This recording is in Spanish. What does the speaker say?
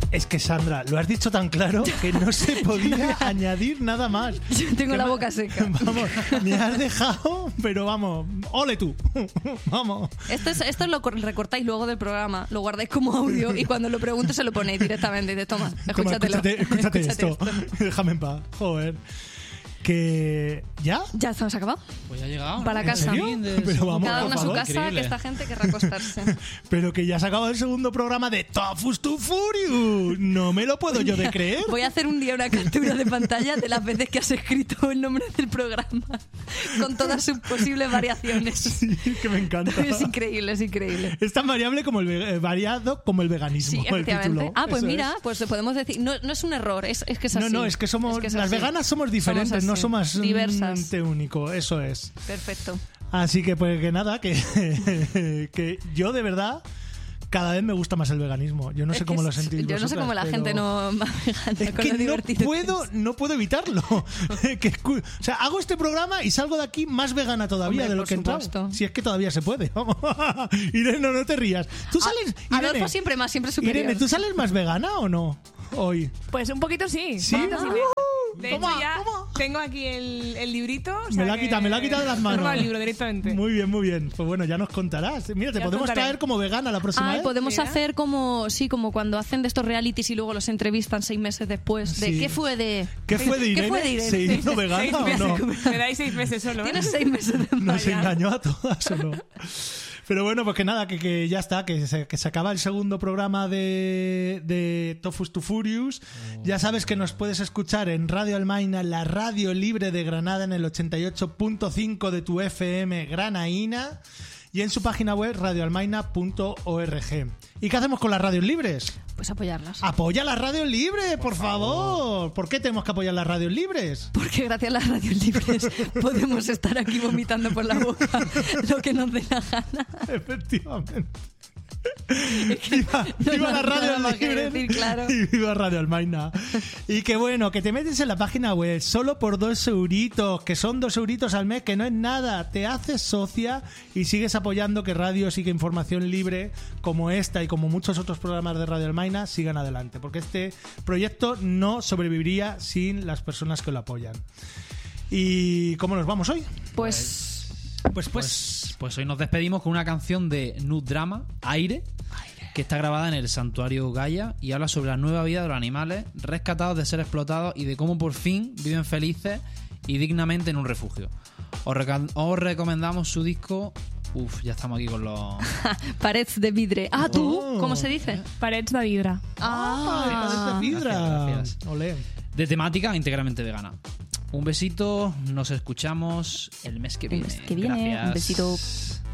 Es que, Sandra, lo has dicho tan claro que no se podía añadir nada más. Yo tengo la boca seca. Vamos, me has dejado, pero vamos, ole tú. Vamos. Esto lo recortáis luego del programa, lo guardáis como audio y cuando lo pregunte se lo ponéis directamente. Dices, toma, escúchatelo. Escúchate esto. Déjame en paz. Joder. Que... ¿Ya? ¿Ya estamos acabados? Pues ya ha llegado. Para casa. Pero vamos, cada uno a su por favor. casa, Increíble. que esta gente querrá acostarse. Pero que ya se ha acabado el segundo programa de Tofus to Furious. No me lo puedo yo de creer. Voy a hacer un día una captura de pantalla de las veces que has escrito el nombre del programa con todas sus posibles variaciones. Sí, que me encanta. Es increíble, es increíble. Es tan variable como variado como el veganismo. Sí, el efectivamente. título. Ah, pues Eso mira, es. pues podemos decir, no es un error, es que es así. No, es que somos es las así. veganas somos diferentes, Somos no así, somos diversas. ente único, eso es. Perfecto. Así que pues que nada, que yo de verdad cada vez me gusta más el veganismo. Yo no sé cómo lo sentís Yo no sé vosotras, cómo la pero gente no va vegana es con que lo divertido que es. no puedo evitarlo. O sea, hago este programa y salgo de aquí más vegana todavía Hombre, de lo por que he entrado. supuesto. Si es que todavía se puede. Vamos. Irene, no te rías. ¿Tú sales, Adolfo Irene, siempre más, siempre superior. Irene, ¿tú sales más vegana o no hoy? Pues un poquito sí. ¿Sí? Un poquito sí. De Toma, hecho, ya toma. tengo aquí el librito. o Me sea la ha quitado de las manos. Toma el libro directamente. Muy bien, muy bien. Pues bueno, ya nos contarás. Mira, te Ya os podemos contaré. traer como vegana la próxima Ay, vez. podemos Mira. hacer como cuando hacen de estos realities y luego los entrevistan 6 meses después. De Sí. ¿qué fue de ¿Qué fue de Irene? ¿Qué fue de Irene? ¿Se hizo vegana o no? Me dais 6 meses solo. Tienes 6 meses de Nos vaya. engañó a todas o no. Pero bueno, pues que nada, que ya está, que se acaba el segundo programa de Tofus to Furious. Ya sabes que nos puedes escuchar en Radio Almaina, la radio libre de Granada, en el 88.5 de tu FM Granaína, y en su página web radioalmaina.org. ¿Y qué hacemos con las radios libres? Pues apoyarlas. ¡Apoya las radios libres, por favor! ¿Por qué tenemos que apoyar las radios libres? Porque gracias a las radios libres podemos estar aquí vomitando por la boca lo que nos dé la gana. Efectivamente. no Viva la hay radio nada más que libre decir, claro. y viva Radio Almaina. Y que bueno, que te metes en la página web solo por 2 euritos, que son 2 euritos al mes, que no es nada. Te haces socia y sigues apoyando que radios y que información libre como esta y como muchos otros programas de Radio Almaina sigan adelante, porque este proyecto no sobreviviría sin las personas que lo apoyan. ¿Y cómo nos vamos hoy? Pues Pues hoy nos despedimos con una canción de Nude Drama, Aire, que está grabada en el Santuario Gaia y habla sobre la nueva vida de los animales rescatados de ser explotados y de cómo por fin viven felices y dignamente en un refugio. Os recomendamos su disco. Ya estamos aquí con los... Parets de vidre. Ah, ¿tú? Oh. ¿Cómo se dice? Parets de vidra. ¡Ah! Fibra. Gracias. Olé. de temática íntegramente vegana. Un besito, nos escuchamos el mes que viene. El mes que viene, Gracias. un besito.